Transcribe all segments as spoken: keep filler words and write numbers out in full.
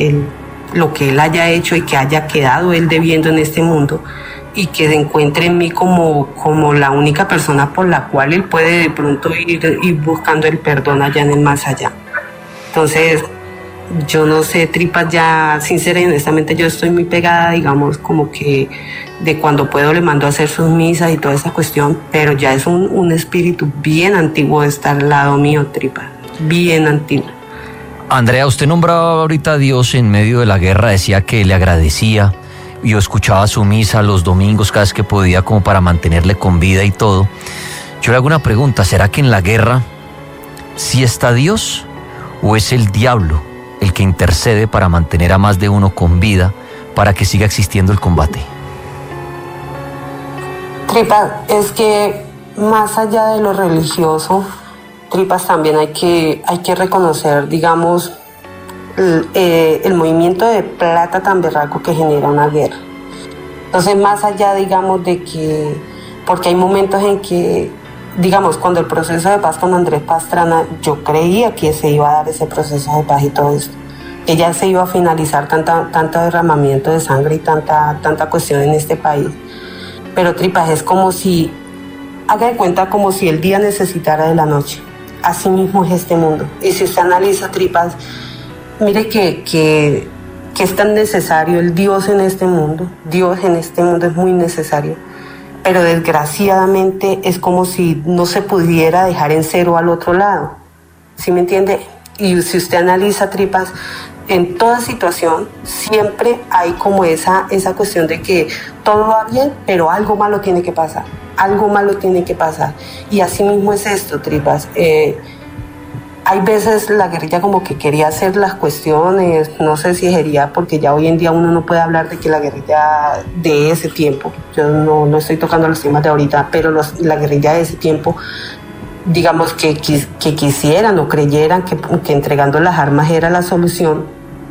él, lo que él haya hecho y que haya quedado él debiendo en este mundo, y que se encuentre en mí como, como la única persona por la cual él puede de pronto ir, ir buscando el perdón allá en el más allá. Entonces, yo no sé, Tripas, ya sincera y honestamente yo estoy muy pegada, digamos, como que de cuando puedo le mando a hacer sus misas y toda esa cuestión, pero ya es un, un espíritu bien antiguo de estar al lado mío, Tripas, bien antiguo. Andrea, usted nombraba ahorita a Dios en medio de la guerra, decía que le agradecía. Yo escuchaba su misa los domingos cada vez que podía como para mantenerle con vida y todo. Yo le hago una pregunta, ¿será que en la guerra sí está Dios o es el diablo el que intercede para mantener a más de uno con vida para que siga existiendo el combate? Tripas, es que más allá de lo religioso, Tripas, también hay que, hay que reconocer, digamos, El, eh, el movimiento de plata tan berraco que genera una guerra. Entonces, más allá, digamos, de que, porque hay momentos en que, digamos, cuando el proceso de paz con Andrés Pastrana, yo creía que se iba a dar ese proceso de paz y todo esto, que ya se iba a finalizar tanta, tanto derramamiento de sangre y tanta, tanta cuestión en este país. Pero, Tripas, es como si, haga de cuenta como si el día necesitara de la noche. Así mismo es este mundo. Y si usted analiza, Tripas, mire que, que, que es tan necesario el Dios en este mundo. Dios en este mundo es muy necesario. Pero desgraciadamente es como si no se pudiera dejar en cero al otro lado. ¿Sí me entiende? Y si usted analiza, Tripas, en toda situación siempre hay como esa, esa cuestión de que todo va bien, pero algo malo tiene que pasar. Algo malo tiene que pasar. Y así mismo es esto, Tripas. Eh, Hay veces la guerrilla como que quería hacer las cuestiones, no sé si sería porque ya hoy en día uno no puede hablar de que la guerrilla de ese tiempo, yo no, no estoy tocando los temas de ahorita, pero los, la guerrilla de ese tiempo, digamos que, que quisieran o creyeran que, que entregando las armas era la solución,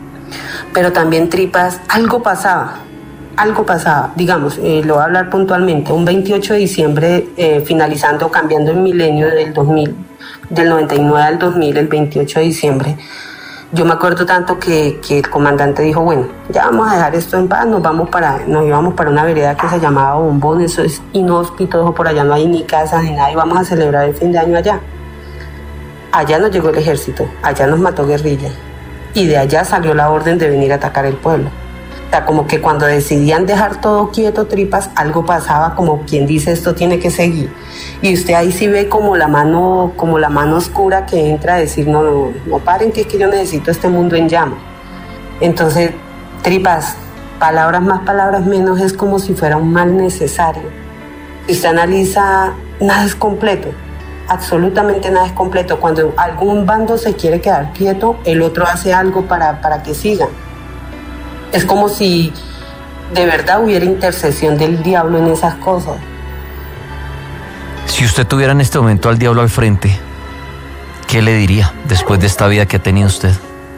pero también, Tripas, algo pasaba. Algo pasaba, digamos, eh, lo voy a hablar puntualmente, un veintiocho de diciembre, eh, finalizando, cambiando el milenio del dos mil, del noventa y nueve al dos mil, el veintiocho de diciembre, yo me acuerdo tanto que, que el comandante dijo, bueno, ya vamos a dejar esto en paz, nos vamos para, nos íbamos para una vereda que se llamaba Bombón, eso es inhóspito, por allá no hay ni casas ni nada, y vamos a celebrar el fin de año allá. Allá nos llegó el ejército, allá nos mató guerrilla, y de allá salió la orden de venir a atacar el pueblo. O sea, como que cuando decidían dejar todo quieto, Tripas, algo pasaba, como quien dice, esto tiene que seguir. Y usted ahí sí ve como la mano, como la mano oscura que entra a decir, no, no, no paren, que es que yo necesito este mundo en llama. Entonces, Tripas, palabras más, palabras menos, es como si fuera un mal necesario. Si usted analiza, nada es completo. Absolutamente nada es completo. Cuando algún bando se quiere quedar quieto, el otro hace algo para, para que sigan. Es como si de verdad hubiera intercesión del diablo en esas cosas. Si usted tuviera en este momento al diablo al frente, ¿qué le diría después de esta vida que ha tenido usted?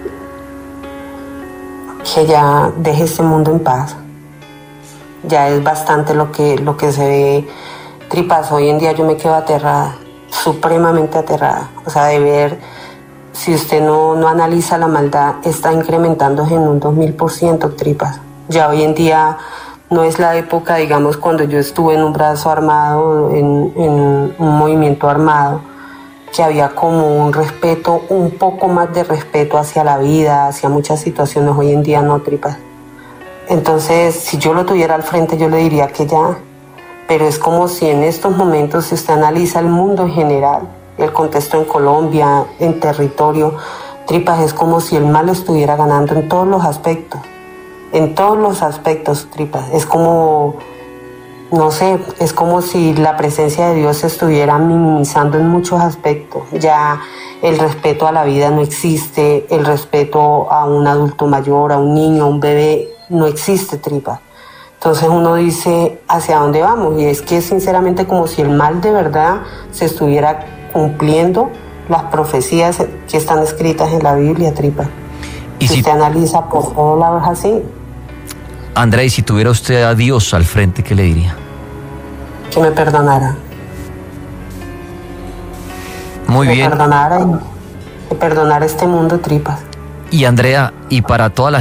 Que ya deje este mundo en paz. Ya es bastante lo que, lo que se ve. Tripas, hoy en día yo me quedo aterrada, supremamente aterrada. O sea, de ver, si usted no, no analiza la maldad, está incrementándose en un dos mil por ciento, Tripas. Ya hoy en día no es la época, digamos, cuando yo estuve en un brazo armado, en, en un movimiento armado, que había como un respeto, un poco más de respeto hacia la vida, hacia muchas situaciones. Hoy en día no, Tripas. Entonces, si yo lo tuviera al frente, yo le diría que ya. Pero es como si en estos momentos, si usted analiza el mundo en general, el contexto en Colombia, en territorio, Tripas, es como si el mal estuviera ganando en todos los aspectos. En todos los aspectos, Tripas. Es como, no sé, es como si la presencia de Dios se estuviera minimizando en muchos aspectos. Ya el respeto a la vida no existe, el respeto a un adulto mayor, a un niño, a un bebé, no existe, Tripas. Entonces uno dice, ¿hacia dónde vamos? Y es que es sinceramente como si el mal de verdad se estuviera cumpliendo las profecías que están escritas en la Biblia, Tripas. Y si, si usted analiza por todos lados así. Andrea, y si tuviera usted a Dios al frente, ¿qué le diría? Que me perdonara. Muy que bien. Me perdonara y que perdonara este mundo, Tripas. Y Andrea, y para toda la